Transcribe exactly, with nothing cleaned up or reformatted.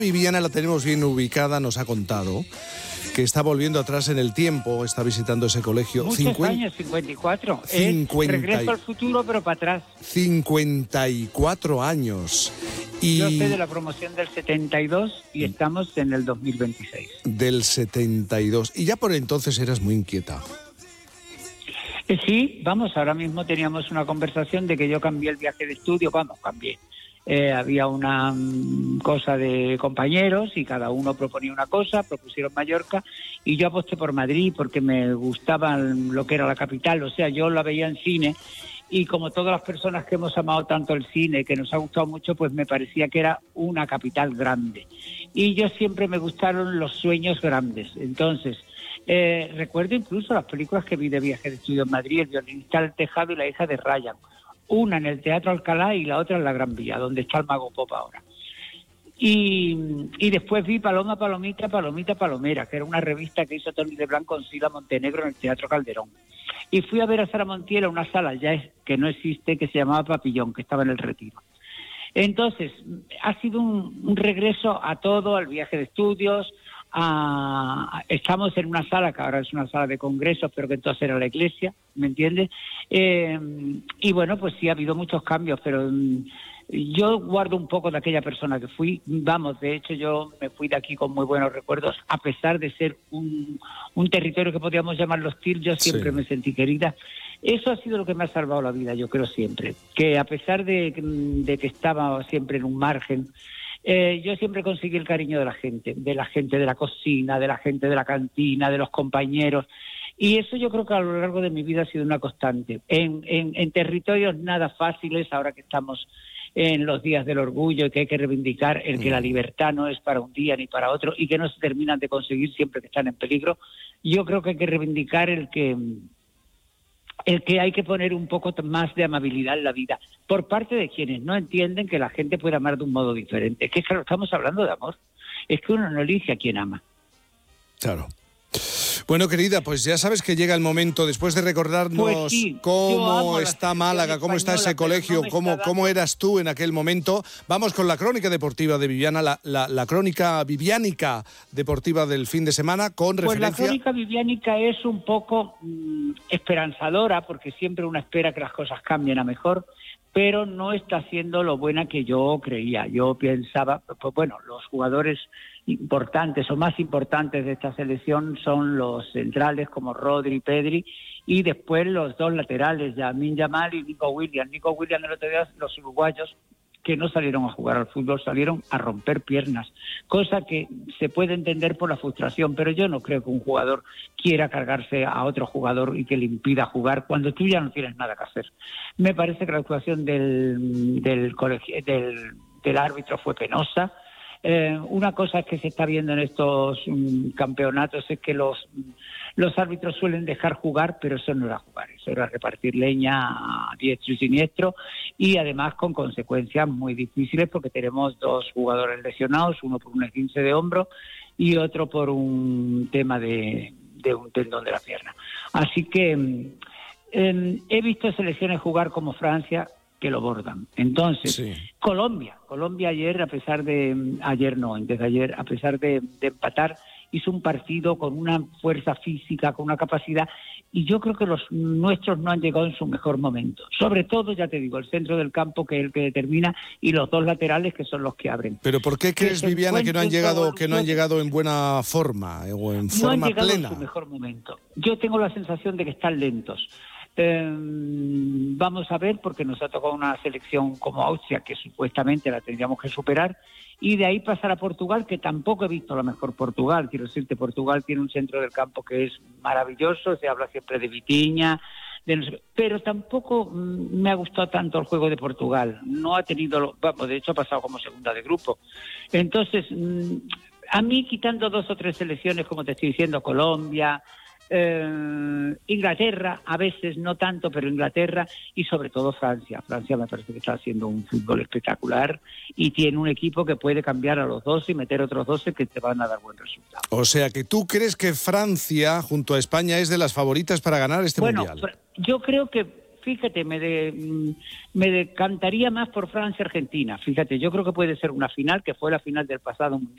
Viviana la tenemos bien ubicada, nos ha contado que está volviendo atrás en el tiempo, está visitando ese colegio. Muchos cincuenta años, cincuenta y cuatro. cincuenta Es regreso al futuro, pero para atrás. cincuenta y cuatro años. Y Yo soy de la promoción del setenta y dos y estamos en el dos mil veintiséis. Del setenta y dos. Y ya por entonces eras muy inquieta. Eh, sí, vamos, ahora mismo teníamos una conversación de que yo cambié el viaje de estudio, vamos, cambié. Eh, había una um, cosa de compañeros y cada uno proponía una cosa, propusieron Mallorca y yo aposté por Madrid porque me gustaba lo que era la capital, o sea, yo la veía en cine y como todas las personas que hemos amado tanto el cine, que nos ha gustado mucho, pues me parecía que era una capital grande. Y yo siempre me gustaron los sueños grandes, entonces... Eh, recuerdo incluso las películas que vi de viaje de estudio en Madrid, El violinista del tejado y La hija de Ryan. Una en el Teatro Alcalá y la otra en la Gran Vía, donde está el Mago Pop ahora. Y, y después vi Paloma, Palomita, Palomita, Palomera, que era una revista que hizo Tony de Blanco con Sila Montenegro en el Teatro Calderón. Y fui a ver a Sara Montiel a una sala ya es, que no existe, que se llamaba Papillón, que estaba en el Retiro. Entonces, ha sido un, un regreso a todo, al viaje de estudios. A, estamos en una sala que ahora es una sala de congresos, pero que entonces era la iglesia, ¿me entiendes? Eh, y bueno, pues sí ha habido muchos cambios, pero um, yo guardo un poco de aquella persona que fui. Vamos, de hecho yo me fui de aquí con muy buenos recuerdos, a pesar de ser un, un territorio que podríamos llamarlo hostil, yo siempre sí. me sentí querida. Eso ha sido lo que me ha salvado la vida, yo creo siempre, que a pesar de, de que estaba siempre en un margen, Eh, yo siempre conseguí el cariño de la gente, de la gente de la cocina, de la gente de la cantina, de los compañeros, y eso yo creo que a lo largo de mi vida ha sido una constante. En, en, en territorios nada fáciles, ahora que estamos en los días del orgullo y que hay que reivindicar el que la libertad no es para un día ni para otro y que no se terminan de conseguir siempre que están en peligro, yo creo que hay que reivindicar el que... el que hay que poner un poco más de amabilidad en la vida, por parte de quienes no entienden que la gente puede amar de un modo diferente. Es que claro, estamos hablando de amor, es que uno no elige a quien ama. Claro. Bueno, querida, pues ya sabes que llega el momento, después de recordarnos pues sí, cómo está Málaga, cómo está ese colegio, no cómo, cómo eras tú en aquel momento, vamos con la crónica deportiva de Viviana, la, la, la crónica viviánica deportiva del fin de semana, con pues referencia... Pues la crónica viviánica es un poco mmm, esperanzadora, porque siempre uno espera que las cosas cambien a mejor, pero no está siendo lo buena que yo creía. Yo pensaba, pues bueno, los jugadores importantes o más importantes de esta selección son los centrales como Rodri y Pedri, y después los dos laterales, Lamine Yamal y Nico Williams. Nico Williams el otro día, los uruguayos que no salieron a jugar al fútbol, salieron a romper piernas, cosa que se puede entender por la frustración, pero yo no creo que un jugador quiera cargarse a otro jugador y que le impida jugar cuando tú ya no tienes nada que hacer. Me parece que la actuación del, del, colegio, del, del árbitro fue penosa. Eh, una cosa que se está viendo en estos um, campeonatos es que los, los árbitros suelen dejar jugar, pero eso no era jugar, eso era repartir leña a diestro y siniestro, y además con consecuencias muy difíciles porque tenemos dos jugadores lesionados, uno por un esguince de hombro y otro por un tema de, de un tendón de la pierna. Así que eh, he visto selecciones jugar como Francia, que lo bordan. Entonces, sí. Colombia, Colombia ayer, a pesar de, ayer no, antes de ayer, a pesar de, de empatar, hizo un partido con una fuerza física, con una capacidad, y yo creo que los nuestros no han llegado en su mejor momento. Sobre todo, ya te digo, el centro del campo, que es el que determina, y los dos laterales, que son los que abren. Pero ¿por qué crees, Viviana, que no han llegado, que no han llegado en buena forma, o en forma plena? No han llegado plena. en su mejor momento. Yo tengo la sensación de que están lentos. Eh, vamos a ver, porque nos ha tocado una selección como Austria, que supuestamente la tendríamos que superar, y de ahí pasar a Portugal, que tampoco he visto la mejor Portugal. Quiero decirte, Portugal tiene un centro del campo que es maravilloso, se habla siempre de Vitinha, de no sé, pero tampoco mm, me ha gustado tanto el juego de Portugal. No ha tenido, vamos, de hecho ha pasado como segunda de grupo. Entonces, mm, a mí, quitando dos o tres selecciones, como te estoy diciendo, Colombia, Eh, Inglaterra, a veces no tanto, pero Inglaterra, y sobre todo Francia. Francia me parece que está haciendo un fútbol espectacular y tiene un equipo que puede cambiar a los doce y meter otros doce que te van a dar buen resultado. O sea que tú crees que Francia, junto a España, es de las favoritas para ganar este bueno, mundial. Yo creo que, fíjate, me, de, me decantaría más por Francia-Argentina. Fíjate, yo creo que puede ser una final, que fue la final del pasado mundial.